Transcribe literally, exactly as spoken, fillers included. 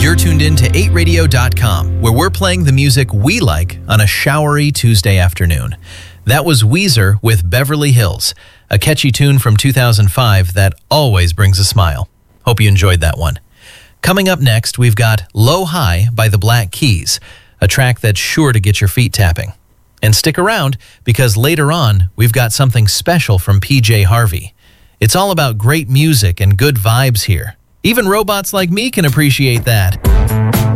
You're tuned in to eight radio dot com, where we're playing the music we like on a showery Tuesday afternoon. That was Weezer with Beverly Hills, a catchy tune from two thousand five that always brings a smile. Hope you enjoyed that one. Coming up next, we've got Low High by the Black Keys, a track that's sure to get your feet tapping. And stick around, because later on, we've got something special from P J Harvey. It's all about great music and good vibes here. Even robots like me can appreciate that.